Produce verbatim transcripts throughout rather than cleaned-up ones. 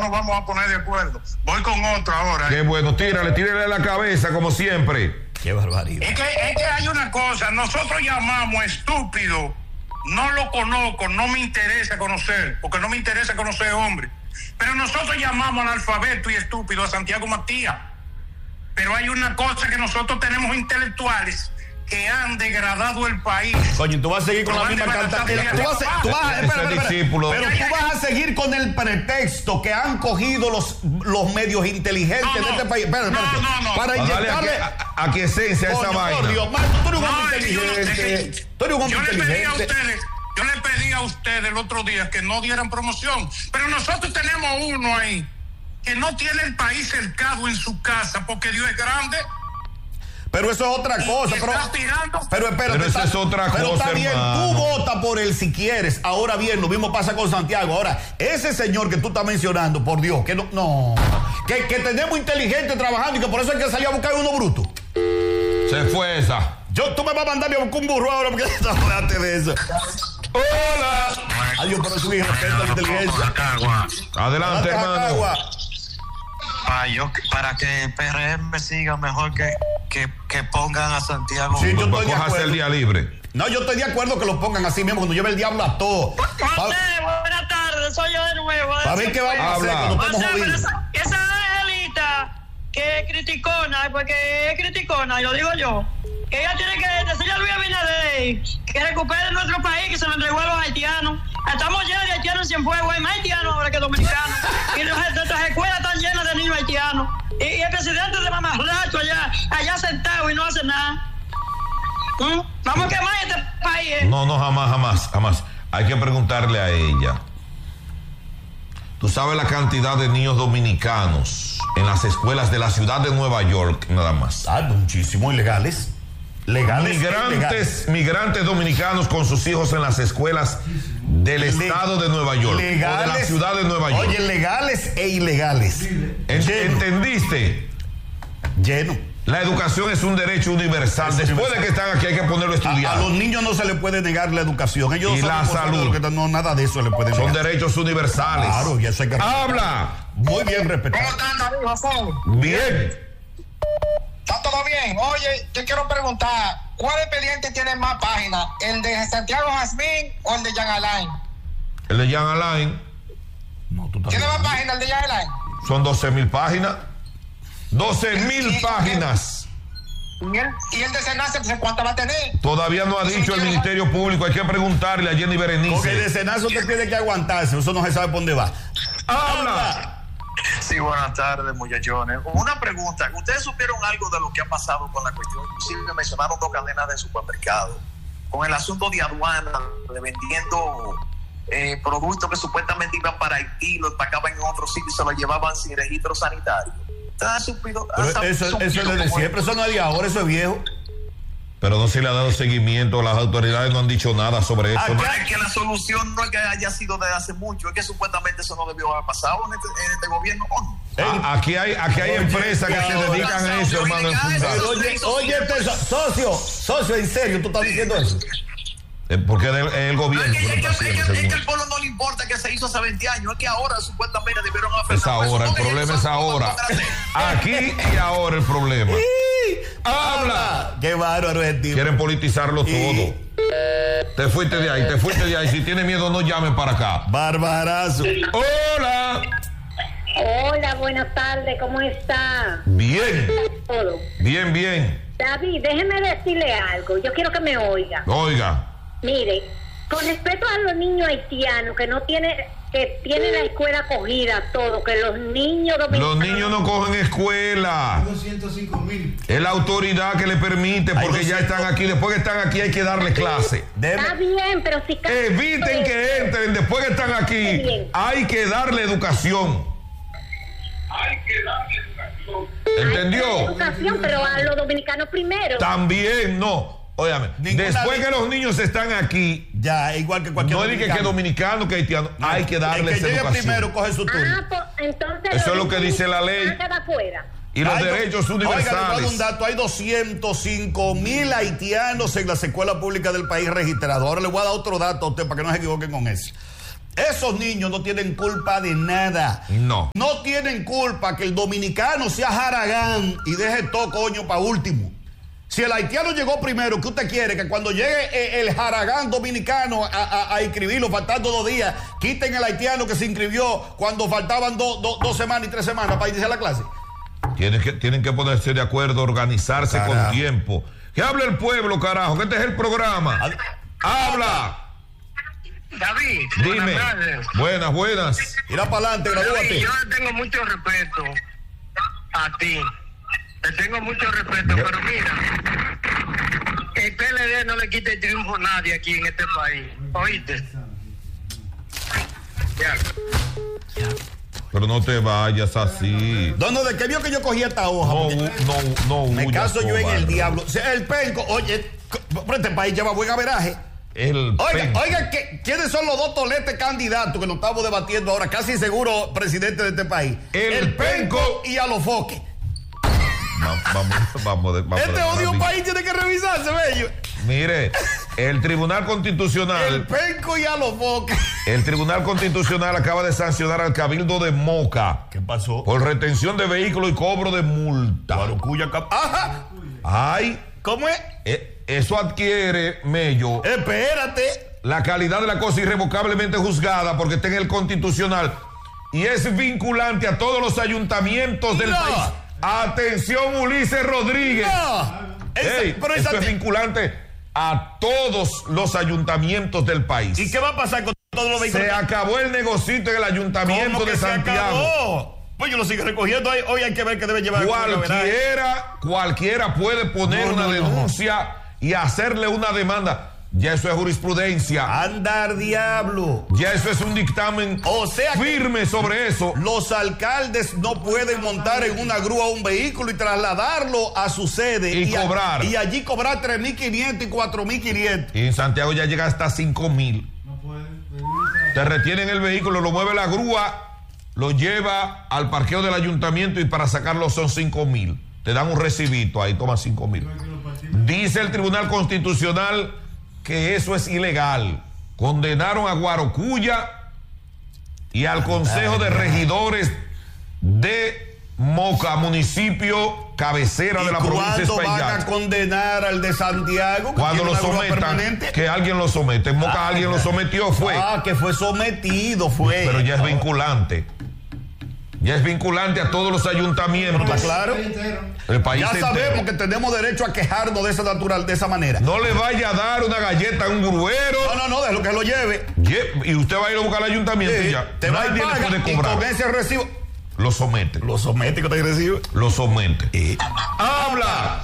nos vamos a poner de acuerdo. Voy con otro ahora. Qué bueno, tírale, tírale la cabeza como siempre. Qué barbaridad. Es que, es que hay una cosa, nosotros llamamos estúpido, no lo conozco, no me interesa conocer, porque no me interesa conocer hombre, pero nosotros llamamos analfabeto y estúpido a Santiago Matías. Pero hay una cosa, que nosotros tenemos intelectuales que han degradado el país. Coño, tú vas a seguir con la misma cantaleta. Tú vas a, tú vas a, espera, espera, espera. Pero tú vas a seguir con el pretexto que han cogido los, los medios inteligentes no, no, de este país. Espera, no, espérate. No, no, para inyectarle aquiescencia a esa vaina. Por Dios, man, tú eres un hombre inteligente. Tú eres un hombre inteligente. Yo le pedí a ustedes el otro día que no dieran promoción, pero nosotros tenemos uno ahí que no tiene el país cercado en su casa porque Dios es grande. Pero eso es otra cosa. Pero, pero espérate. Pero eso está, es otra pero cosa, está bien, hermano. tú vota por él si quieres. Ahora bien, lo mismo pasa con Santiago. Ahora, ese señor que tú estás mencionando, por Dios, que no, no, que, que tenemos inteligente trabajando y que por eso hay que salir a buscar uno bruto. Se fue esa. Yo, tú me vas a mandar a buscar un burro ahora porque no hablaste de eso. Hola. Adiós, pero su hijo, respeto a la inteligencia. Adelante, hermano. Para, yo, para que el P R M siga mejor que, que, que pongan a Santiago. Sí, yo estoy de acuerdo. El día libre. No, yo estoy de acuerdo que lo pongan así mismo cuando lleve el diablo a todo. José, buenas tardes, soy yo de nuevo. Para ver qué va a hacer cuando estemos jodidos. Esa, esa Angelita que es criticona, porque es criticona, yo digo yo, que ella tiene que decirle a Luis Abinader que recupere nuestro país, que se lo entregó a los haitianos. Estamos llenos de haitianos en Cienfuegos, hay más haitianos ahora que dominicanos. Y nuestras escuelas están llenas de niños haitianos. Y, y el presidente de mamarracho allá, allá sentado y no hace nada. ¿Mm? Vamos a quemar este país. ¿eh? No, no, jamás, jamás, jamás. Hay que preguntarle a ella. Tú sabes la cantidad de niños dominicanos en las escuelas de la ciudad de Nueva York, nada más. Ah, muchísimo, ilegales. Legales. Migrantes, migrantes dominicanos con sus hijos en las escuelas del Le, estado de Nueva York. Legales, o de la ciudad de Nueva York. Oye, legales e ilegales. ¿Ent ¿Entendiste? Lleno. La educación es un derecho universal. Es Después universal. de que están aquí hay que ponerlo a estudiar. A, a los niños no se les puede negar la educación. Ellos y la salud. Que no, nada de eso le puede negar. Son derechos universales. Claro, y eso hay que ¡Habla! Muy bien respetado. ¿Cómo están, David José? Bien. ¿Está todo bien? Oye, yo quiero preguntar, ¿cuál expediente tiene más páginas? ¿El de Santiago Jazmín o el de Jean Alain? El de Jean Alain. No, tú ¿Tiene más páginas el de Jean Alain? Son doce mil páginas. doce mil páginas. ¿Y el, ¿Y el de Senasa cuánto va a tener? Todavía no ha dicho el Ministerio Público. Hay que preguntarle a Jenny Berenice. Porque el de Senazo te tiene que aguantarse. Eso no se sabe por dónde va. ¡Habla! Sí, buenas tardes, muchachones. Una pregunta. ¿Ustedes supieron algo de lo que ha pasado con la cuestión? Inclusive mencionaron dos cadenas de supermercados. Con el asunto de aduana, de vendiendo eh, productos que supuestamente iban para Haití, los empacaban en otro sitio y se los llevaban sin registro sanitario. Supido, Pero eso, eso es de siempre, eso no es de ahora, eso es viejo. Pero no se le ha dado seguimiento, las autoridades no han dicho nada sobre eso. ¿no? Es que la solución no es que haya sido de hace mucho, es que supuestamente eso no debió haber pasado en este, en este gobierno. Ah, aquí hay, aquí hay empresas que se dedican a eso, hermano. Oye, oye, socio, socio, en serio, ¿tú estás diciendo eso? Porque es el gobierno. Es que, es, que, es, que, es que al pueblo no le importa que se hizo hace veinte años, es que ahora supuestamente debieron hacer. Es ahora, el problema es ahora. Aquí y ahora el problema. ¡Habla! ¡Qué bárbaro es, tío! Quieren politizarlo todo. Te fuiste de ahí, te fuiste de ahí. Si tiene miedo, no llame para acá. ¡Barbarazo! ¡Hola! Hola, buenas tardes, ¿cómo está? Bien. Todo. Bien, bien. David, déjeme decirle algo. Yo quiero que me oiga. Oiga. Mire, con respecto a los niños haitianos que no tienen, que tienen la escuela cogida, todo, que los niños dominicanos... Los niños no cogen escuela. doscientos cinco mil. Es la autoridad que le permite, porque ya están aquí. Después que están aquí hay que darle clase. Está bien, pero si... Eviten que entren. Después que están aquí hay que darle educación. Hay que darle educación. ¿Entendió? Educación, pero a los dominicanos primero. También no. Óyame, después que los niños están aquí, ya, igual que cualquier no es que, que dominicano, que haitiano, no, hay que darles el que educación. Primero coge su turno. Ah, pues, entonces eso es lo que dice la ley. Y los hay derechos do, universales. Oiga, un dato, hay doscientos cinco mil haitianos en las escuelas públicas del país registrados. Ahora le voy a dar otro dato a usted para que no se equivoquen con eso. Esos niños no tienen culpa de nada. No. No tienen culpa que el dominicano sea jaragán y deje todo coño para último. Si el haitiano llegó primero, ¿qué usted quiere? Que cuando llegue el jaragán dominicano a, a, a inscribirlo faltando dos días, quiten el haitiano que se inscribió cuando faltaban do, do, dos semanas y tres semanas para iniciar la clase. Tienen que, tienen que ponerse de acuerdo, organizarse Carajo. con tiempo. Que hable el pueblo, carajo, que este es el programa. Ad- Habla. David, Dime. buenas tardes. Buenas, buenas. Mira para adelante, David, gradúate. yo le tengo mucho respeto a ti. Te tengo mucho respeto, pero mira, el P L D no le quita el triunfo a nadie aquí en este país. ¿Oíste? Ya. Pero no te vayas así. No, no, de que vio que yo cogí esta hoja. No, porque no, no. me huyas, caso yo en cobarde. el diablo. O sea, el penco, oye, pero este país lleva buen averaje. El Oiga, penco. oiga, ¿qué- ¿quiénes son los dos toletes candidatos que nos estamos debatiendo ahora? Casi seguro presidente de este país. El Penco y Alofoque. Va- Vamos, vamos, de- vamos. Este de- odio vamos. país tiene que revisarse, bello. Mire, el Tribunal El Constitucional, Penco y Alofoque. el Tribunal Constitucional acaba de sancionar al Cabildo de Moca ¿Qué pasó? por retención de vehículos y cobro de multa. Guarocuya Cap- Ajá. Ay, ¿Cómo es? eh, eso adquiere, Mello, Espérate. la calidad de la cosa irrevocablemente juzgada porque está en el Constitucional y es vinculante a todos los ayuntamientos del No. país. Atención, Ulises Rodríguez. No. Esa- Ey, pero esa esto es te- vinculante a todos los ayuntamientos del país. ¿Y qué va a pasar con todos los vehículos? Se acabó el negocito en el ayuntamiento ¿Cómo que de se Santiago. acabó? Pues yo lo sigo recogiendo ahí. Hoy hay que ver que debe llevar. Cualquiera, cualquiera puede poner No, una no, no. denuncia y hacerle una demanda. Ya eso es jurisprudencia. Andar diablo. Ya eso es un dictamen O sea que firme sobre eso. los alcaldes no pueden montar en una grúa un vehículo y trasladarlo a su sede. Y a- cobrar. y allí cobrar tres mil quinientos y cuatro mil quinientos. Y en Santiago ya llega hasta cinco mil. Te retienen el vehículo, lo mueve la grúa, lo lleva al parqueo del ayuntamiento y para sacarlo son cinco mil. Te dan un recibito, ahí toma cinco mil. Dice el Tribunal Constitucional que eso es ilegal. Condenaron a Guarocuya y al Consejo de Regidores de Moca, municipio cabecera de la provincia de ¿Cuándo van Espaillat. a condenar al de Santiago? que Cuando tiene lo una grúa sometan, permanente? que alguien lo somete. En Moca Ah, alguien lo sometió, fue. Ah, que fue sometido, fue. Pero ya es vinculante. Ya es vinculante a todos los ayuntamientos. ¿Está claro? El país Ya entero. sabemos que tenemos derecho a quejarnos de esa natural, de esa manera. No le vaya a dar una galleta a un gruero. No, no, no, déjalo que lo lleve. Ye- Y usted va a ir a buscar al ayuntamiento y Sí, ya. te va y Nadie le paga, puede y cobrar. con ese recibo. Lo somete. Lo somete que te recibe. Lo somete. Eh, ¡Habla!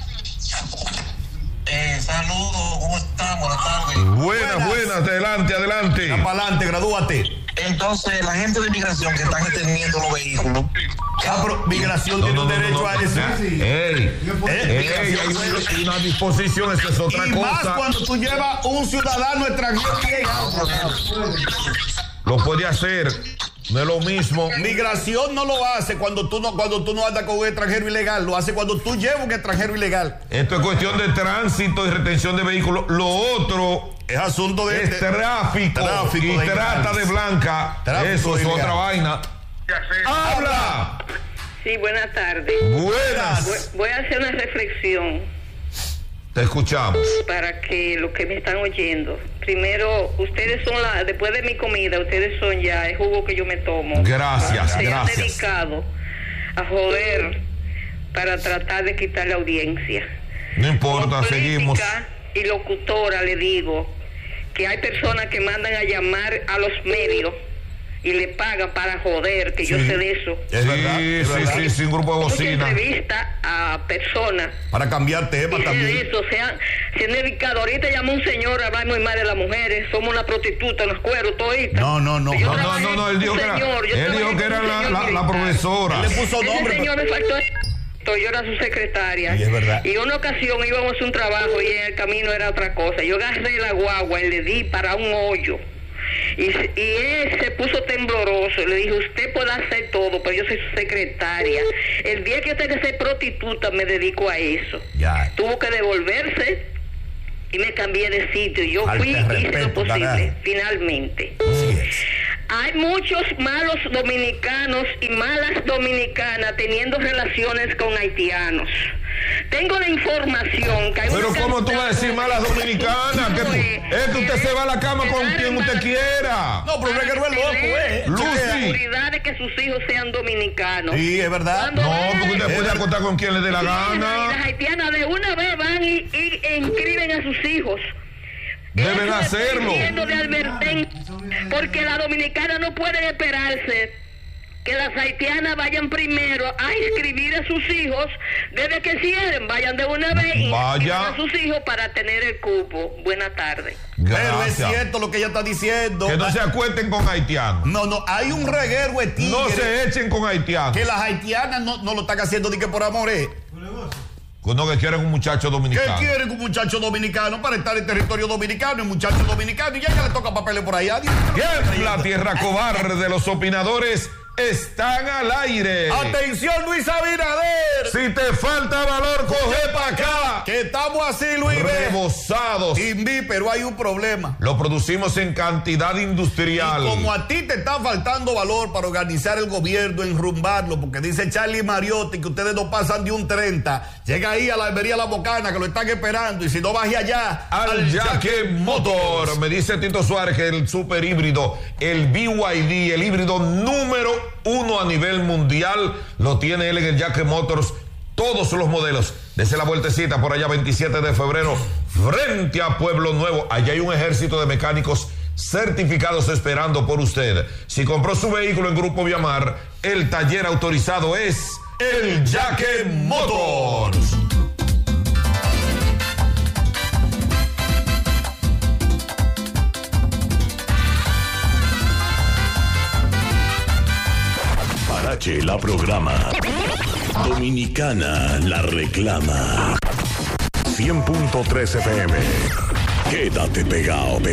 Eh, saludos, ¿cómo están? Buenas tardes. Buenas, Buenas. buenas. Adelante, adelante. Ya para adelante, gradúate. Entonces, la gente de inmigración que están deteniendo los vehículos. Ah, pero migración No, tiene no, un no, derecho no, a no. eso. Ey, Eh, ey, hay una, hay una disposición, eso es otra Y más cosa. cuando tú llevas un ciudadano extranjero ilegal. Lo puede hacer. No es lo mismo. Migración no lo hace cuando tú no, cuando tú no andas con un extranjero ilegal, lo hace cuando tú llevas un extranjero ilegal. Esto es cuestión de tránsito y retención de vehículos. Lo otro Es asunto de es tráfico, tráfico y de trata ilegales. de blanca. Tráfico Eso de es ilegales. otra vaina. ¡Habla! Sí, buenas tardes. Buenas. Voy, voy a hacer una reflexión Te escuchamos. para que los que me están oyendo. Primero, ustedes son la, después de mi comida, ustedes son ya el jugo que yo me tomo. Gracias, Se gracias. han dedicado a joder para tratar de quitar la audiencia. No importa, Como seguimos. política y locutora le digo que hay personas que mandan a llamar a los medios y le pagan para joder, que yo Sí. sé de eso. Es sí, verdad, es sí, verdad. sí, sí, un grupo de Mucha bocina. entrevista a personas Para cambiar tema y de también. eso se han, se han dedicado. Ahorita llamó un señor a hablar muy mal de las mujeres, somos una prostituta, los cueros, toditas. No, no, no. Yo No, no, trabajé no, no, él dijo con que un era, señor, yo él trabajé dijo que con era un la, señor la, la militar. profesora. Él le puso Ese nombre. señor me faltó esto, yo era su secretaria. Y es verdad. Y una ocasión íbamos a un trabajo y en el camino era otra cosa. Yo agarré la guagua y le di para un hoyo. Y, se- y él se puso tembloroso. Le dije, usted puede hacer todo, pero yo soy su secretaria. El día que yo tenga que ser prostituta, me dedico a eso. Ya. Tuvo que devolverse y me cambié de sitio. Yo Falta fui de y hice respeto, lo posible, carajo. finalmente. Así es. Hay muchos malos dominicanos y malas dominicanas teniendo relaciones con haitianos. Tengo la información que hay Pero una ¿cómo tú vas a decir malas dominicanas? Que tú- es que usted se va a la cama con quien usted quiera. No, pero no es que no es loco, ¿eh? Lucy. La seguridad de que sus hijos sean dominicanos. Sí, es verdad. Cuando No, vayan porque usted puede acostar con quien le dé la Sí, y gana. las haitianas de una vez van y, y- e inscriben a sus hijos. Deben Eso estoy hacerlo. diciendo de advertencia, porque las dominicanas no pueden esperarse que las haitianas vayan primero a inscribir a sus hijos. Desde que cierren, vayan de una vez y Vaya. inscriban a sus hijos para tener el cupo. Buenas tardes. Pero es Gracias. cierto lo que ella está diciendo. Que no se acuesten con haitianos. No, no, hay un reguero de tigres No se echen con haitianos. que las haitianas no, no lo están haciendo ni que por amor, ¿eh? Uno que quieren un muchacho ¿Qué dominicano. quieren un muchacho dominicano para estar en territorio dominicano? Un muchacho dominicano y ya que le toca papeles por allá. ¿Quién? La tierra cobarde de los opinadores están al aire. Atención, Luis Abinader. Si te falta valor, coge para acá. Que estamos así, Luis. Rebosados. Invi, pero hay un problema. Lo producimos en cantidad industrial. Y como a ti te está faltando valor para organizar el gobierno, enrumbarlo, porque dice Charlie Mariotti que ustedes no pasan de un treinta, llega ahí a la Almería La Bocana que lo están esperando y si no baje allá Al Yaque Motor. Me dice Tito Suárez que el super híbrido, el B Y D, el híbrido número uno a nivel mundial, lo tiene él en el Yaque Motors. Todos los modelos. Dese la vueltecita por allá veintisiete de febrero, frente a Pueblo Nuevo. Allá hay un ejército de mecánicos certificados esperando por usted. Si compró su vehículo en Grupo Viamar, el taller autorizado es el Yaque Motors. Parache la programa. Dominicana la reclama. cien punto tres F M. Quédate pegado.